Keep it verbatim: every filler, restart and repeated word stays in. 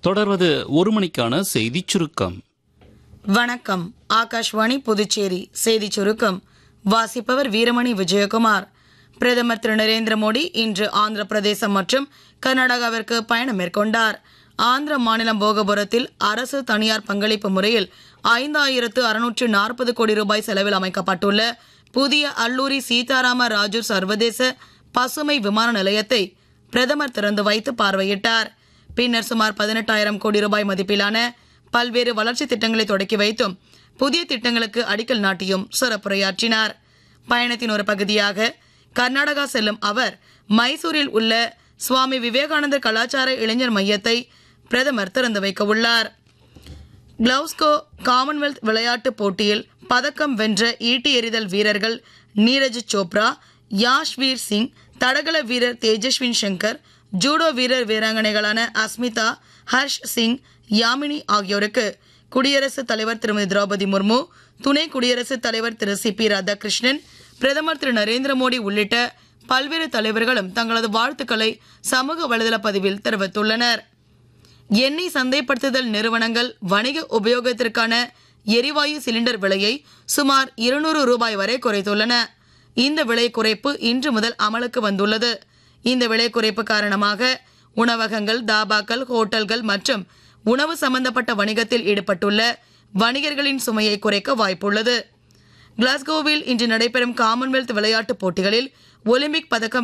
தொடர்வது ஒரு மணிக்கான செய்திச் சுருக்கம். வணக்கம். ஆகாஷ்வாணி புதுச்சேரி செய்திச் சுருக்கம் வாசிப்பவர் வீரமணி விஜயகுமார். பிரதமர் திரு நரேந்திர மோடி இன்று ஆந்திர பிரதேசம் மற்றும் கர்நாடகாவிற்கு பயணம் மேற்கொண்டார். ஆந்திர மாநிலம் போகபுரத்தில் அரசு தனியார் பங்களிப்பு முறையில் ஐந்தாயிரத்து அறுநூற்று நாற்பது கோடி ரூபாய் செலவில் அமைக்கப்பட்டுள்ள புதிய அல்லூரி சீதாராம ராஜு சர்வதேச பசுமை விமான நிலையத்தை பிரதமர் திறந்து வைத்து பார்வையிட்டார். பின்னர் சுமார் பதினெட்டாயிரம் கோடி ரூபாய் மதிப்பிலான பல்வேறு வளர்ச்சி திட்டங்களை தொடக்கி வைத்தும் புதிய திட்டங்களுக்கு அடிக்கல் நாட்டியும் சிறப்புரையாற்றினார். பயணத்தின் ஒரு பகுதியாக கர்நாடகா செல்லும் அவர் மைசூரில் உள்ள சுவாமி விவேகானந்தர் கலாச்சார இளைஞர் மையத்தை பிரதமர் திறந்து வைக்க உள்ளார். கிளவுஸ்கோ காமன்வெல்த் விளையாட்டுப் போட்டியில் பதக்கம் வென்ற ஈட்டி எறிதல் வீரர்கள் நீரஜ் சோப்ரா, யாஷ்வீர் சிங், தடகள வீரர் தேஜஸ்வின் சங்கர், ஜூடோ வீரர் வீராங்கனைகளான அஸ்மிதா, ஹர்ஷ் சிங், யாமினி ஆகியோருக்கு குடியரசுத் தலைவர் திருமதி திரௌபதி முர்மு, துணை குடியரசுத் தலைவர் திரு சி பி ராதாகிருஷ்ணன், பிரதமர் திரு நரேந்திர மோடி உள்ளிட்ட பல்வேறு தலைவர்களும் தங்களது வாழ்த்துக்களை சமூக வலைதள பதிவில் தெரிவித்துள்ளனர். எண்ணெய் சந்தைப்படுத்துதல் நிறுவனங்கள் வணிக உபயோகத்திற்கான எரிவாயு சிலிண்டர் விலையை சுமார் இருநூறு ரூபாய் வரை குறைத்துள்ளன. இந்த விலை குறைப்பு இன்று முதல் அமலுக்கு வந்துள்ளது. இந்த விலை குறைப்பு காரணமாக உணவகங்கள், தாபாக்கள், ஹோட்டல்கள் மற்றும் உணவு சம்பந்தப்பட்ட வணிகத்தில் ஈடுபட்டுள்ள வணிகர்களின் சுமையை குறைக்க வாய்ப்புள்ளது. கிளாஸ்கோவில் இன்று நடைபெறும் காமன்வெல்த் விளையாட்டுப் போட்டிகளில் ஒலிம்பிக் பதக்கம்